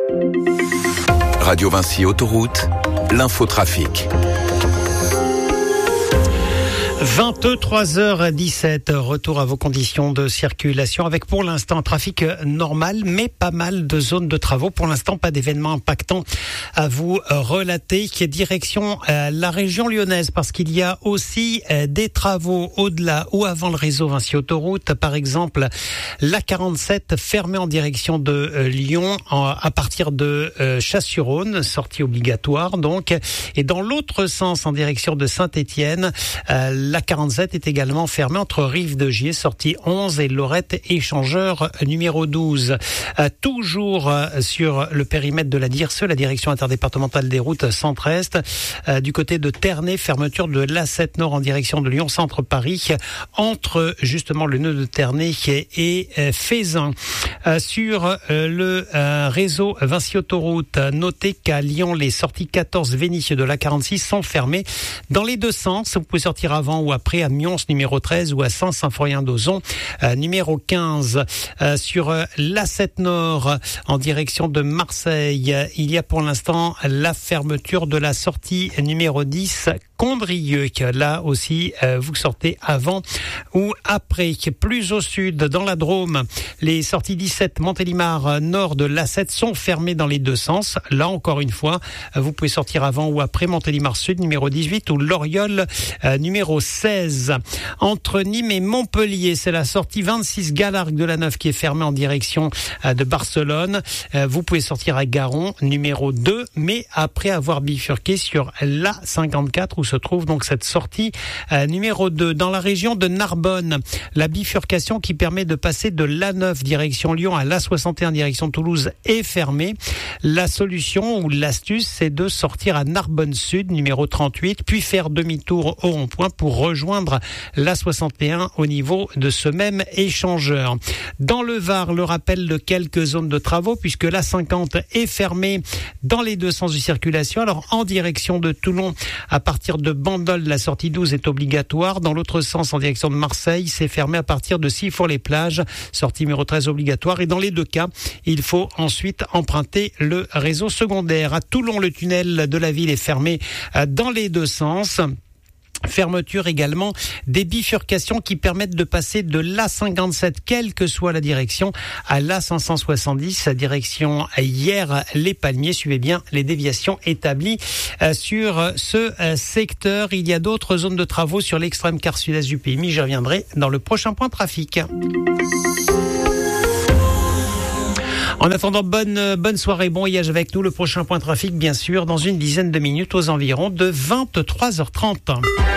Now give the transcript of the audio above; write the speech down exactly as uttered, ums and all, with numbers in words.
Radio Vinci Autoroute, l'infotrafic. vingt-trois heures dix-sept, retour à vos conditions de circulation avec pour l'instant un trafic normal mais pas mal de zones de travaux. Pour l'instant, pas d'événements impactants à vous relater. Qui est direction euh, la région lyonnaise parce qu'il y a aussi euh, des travaux au-delà ou avant le réseau Vinci Autoroute. Par exemple, l'A quarante-sept fermée en direction de euh, Lyon en, à partir de euh, Chasse-sur-Rhône, sortie obligatoire donc. Et dans l'autre sens, en direction de Saint-Étienne, euh, l'A quarante-sept est également fermée entre Rive-de-Gier, sortie onze, et Lorette, échangeur numéro douze. Euh, toujours euh, sur le périmètre de la D I R S E, la direction interdépartementale des routes centre-est, euh, du côté de Ternay, fermeture de l'A sept Nord en direction de Lyon-Centre-Paris, entre justement le nœud de Ternay et euh, Fézin. Euh, sur euh, le euh, réseau Vinci Autoroute, notez qu'à Lyon, les sorties quatorze Vénissieux de l'A quarante-six sont fermées dans les deux sens. Vous pouvez sortir avant ou après à Mions numéro treize ou à Saint-Symphorien-d'Ozon euh, numéro quinze. Euh, sur euh, l'A sept Nord en direction de Marseille, il y a pour l'instant la fermeture de la sortie numéro dix Condrieu. Là aussi, euh, vous sortez avant ou après. Plus au sud, dans la Drôme, les sorties dix-sept Montélimar nord de l'A sept sont fermées dans les deux sens. Là, encore une fois, vous pouvez sortir avant ou après Montélimar sud numéro dix-huit ou Loriol euh, numéro seize. Entre Nîmes et Montpellier, c'est la sortie vingt-six Galargue de la Neuve qui est fermée en direction euh, de Barcelone. Euh, vous pouvez sortir à Garon numéro deux, mais après avoir bifurqué sur l'A cinquante-quatre où se trouve donc cette sortie euh, numéro deux. Dans la région de Narbonne, la bifurcation qui permet de passer de l'A neuf direction Lyon à l'A soixante et un direction Toulouse est fermée. La solution ou l'astuce, c'est de sortir à Narbonne Sud numéro trente-huit, puis faire demi-tour au rond-point pour rejoindre l'A soixante et un au niveau de ce même échangeur. Dans le Var, le rappel de quelques zones de travaux puisque l'A cinquante est fermée dans les deux sens de circulation. Alors en direction de Toulon, à partir de Bandol, la sortie douze est obligatoire. Dans l'autre sens, en direction de Marseille, c'est fermé à partir de Sifour-les-Plages, sortie numéro treize obligatoire. Et dans les deux cas, il faut ensuite emprunter le réseau secondaire. À Toulon, le tunnel de la ville est fermé dans les deux sens. Fermeture également des bifurcations qui permettent de passer de l'A cinquante-sept, quelle que soit la direction, à l'A cinq cent soixante-dix, direction hier les Palmiers. Suivez bien les déviations établies sur ce secteur. Il y a d'autres zones de travaux sur l'extrême quart sud-est du pays, mais j'y reviendrai dans le prochain point trafic. En attendant, bonne, bonne soirée, bon voyage avec nous. Le prochain point trafic, bien sûr, dans une dizaine de minutes aux environs de vingt-trois heures trente.